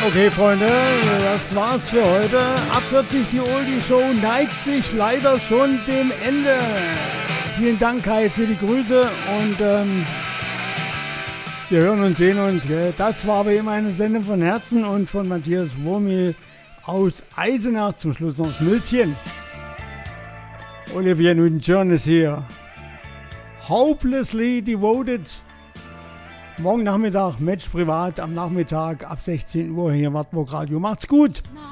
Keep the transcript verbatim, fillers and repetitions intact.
Okay, Freunde, das war's für heute. Ab vierzig, die Oldie-Show neigt sich leider schon dem Ende. Vielen Dank, Kai, für die Grüße und ähm, wir hören und sehen uns. Gell? Das war aber immer eine Sendung von Herzen und von Matthias Wurmil aus Eisenach. Zum Schluss noch das Mülzchen. Olivia Newton-John ist hier. Hopelessly Devoted. Morgen Nachmittag, Match privat, am Nachmittag ab sechzehn Uhr hier im Wartburg Radio. Macht's gut!